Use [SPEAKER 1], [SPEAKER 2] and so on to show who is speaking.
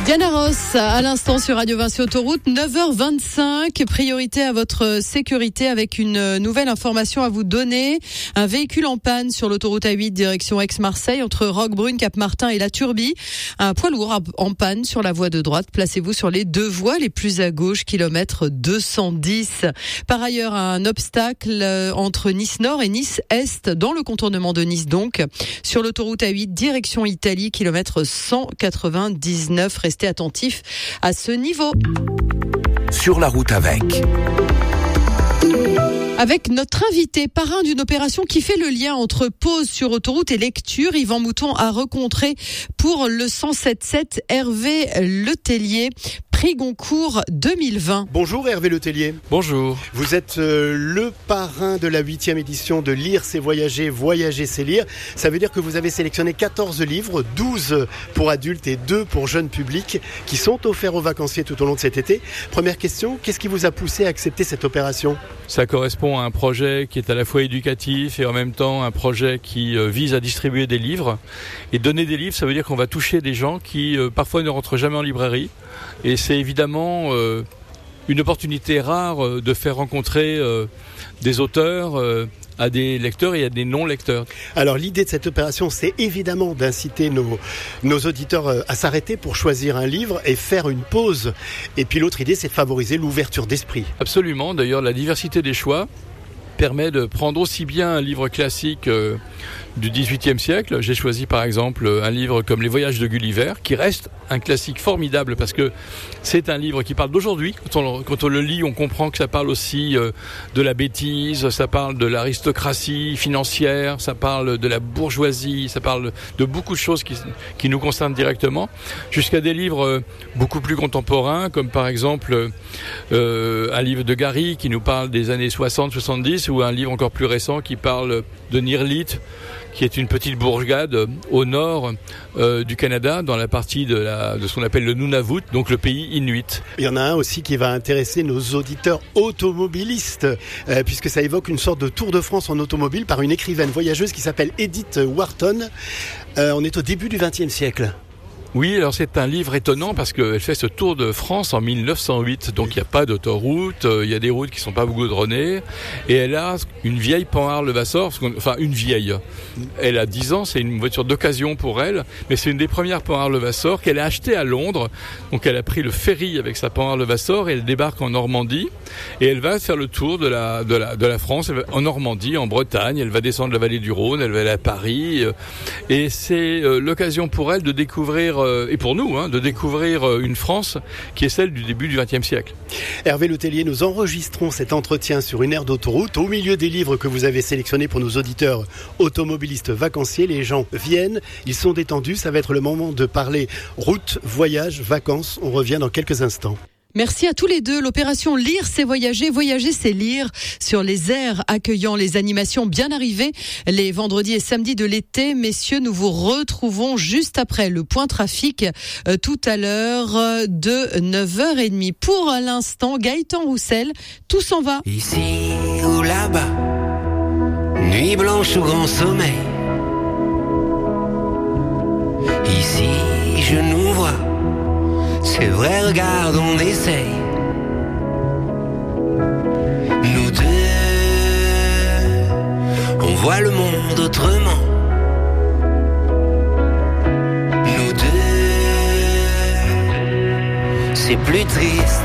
[SPEAKER 1] Diana Ross, à l'instant sur Radio Vinci Autoroute, 9h25. Priorité à votre sécurité avec une nouvelle information à vous donner. Un véhicule en panne sur l'autoroute A8 direction Aix-Marseille entre Roquebrune, Cap-Martin et La Turbie. Un poids lourd en panne sur la voie de droite. Placez-vous sur les deux voies les plus à gauche, kilomètre 210. Par ailleurs, un obstacle entre Nice Nord et Nice Est dans le contournement de Nice donc. Sur l'autoroute A8 direction Italie, kilomètre 199. Restez attentifs à ce niveau.
[SPEAKER 2] Sur la route
[SPEAKER 1] avec notre invité, parrain d'une opération qui fait le lien entre pause sur autoroute et lecture. Yvan Mouton a rencontré pour le 107.7 Hervé Letellier, prix Goncourt 2020.
[SPEAKER 3] Bonjour Hervé Letellier.
[SPEAKER 4] Bonjour.
[SPEAKER 3] Vous êtes le parrain de la 8e édition de Lire c'est voyager, voyager c'est lire. Ça veut dire que vous avez sélectionné 14 livres, 12 pour adultes et 2 pour jeunes publics qui sont offerts aux vacanciers tout au long de cet été. Première question, qu'est-ce qui vous a poussé à accepter cette opération ?
[SPEAKER 4] Ça correspond à un projet qui est à la fois éducatif et en même temps un projet qui vise à distribuer des livres. Et donner des livres, ça veut dire qu'on va toucher des gens qui parfois ne rentrent jamais en librairie. Et c'est évidemment une opportunité rare de faire rencontrer des auteurs à des lecteurs et à des non-lecteurs.
[SPEAKER 3] Alors l'idée de cette opération, c'est évidemment d'inciter nos auditeurs à s'arrêter pour choisir un livre et faire une pause. Et puis l'autre idée, c'est de favoriser l'ouverture d'esprit.
[SPEAKER 4] Absolument, d'ailleurs la diversité des choix permet de prendre aussi bien un livre classique du XVIIIe siècle. J'ai choisi par exemple un livre comme Les Voyages de Gulliver, qui reste un classique formidable parce que c'est un livre qui parle d'aujourd'hui. Quand on le lit, on comprend que ça parle aussi de la bêtise, ça parle de l'aristocratie financière, ça parle de la bourgeoisie, ça parle de beaucoup de choses qui nous concernent directement, jusqu'à des livres beaucoup plus contemporains, comme par exemple un livre de Gary qui nous parle des années 60-70, ou un livre encore plus récent qui parle de Nirlit, qui est une petite bourgade au nord du Canada, dans la partie de ce qu'on appelle le Nunavut, donc le pays inuit.
[SPEAKER 3] Il y en a un aussi qui va intéresser nos auditeurs automobilistes, puisque ça évoque une sorte de Tour de France en automobile par une écrivaine voyageuse qui s'appelle Edith Wharton. On est au début du XXe siècle.
[SPEAKER 4] Oui, alors c'est un livre étonnant parce qu'elle fait ce tour de France en 1908, donc il n'y a pas d'autoroute, il y a des routes qui ne sont pas goudronnées, et elle a une vieille Panhard Levasseur, enfin une vieille, elle a 10 ans, c'est une voiture d'occasion pour elle, mais c'est une des premières Panhard Levasseur qu'elle a achetée à Londres, donc elle a pris le ferry avec sa Panhard Levasseur et elle débarque en Normandie, et elle va faire le tour de la France, en Normandie, en Bretagne, elle va descendre la vallée du Rhône, elle va aller à Paris, et c'est l'occasion pour elle de découvrir et pour nous, de découvrir une France qui est celle du début du XXe siècle.
[SPEAKER 3] Hervé Letellier, nous enregistrons cet entretien sur une aire d'autoroute. Au milieu des livres que vous avez sélectionnés pour nos auditeurs automobilistes vacanciers, les gens viennent, ils sont détendus. Ça va être le moment de parler route, voyage, vacances. On revient dans quelques instants.
[SPEAKER 1] Merci à tous les deux. L'opération Lire c'est voyager, voyager c'est lire sur les aires accueillant les animations bien arrivées les vendredis et samedis de l'été. Messieurs, nous vous retrouvons juste après le point trafic tout à l'heure de 9h30. Pour l'instant, Gaëtan Roussel, tout s'en va.
[SPEAKER 5] Ici ou là-bas, nuit blanche ou grand sommeil. Ici, je nous vois. C'est vrai, regarde, on essaye. Nous deux, on voit le monde autrement. Nous deux, c'est plus triste.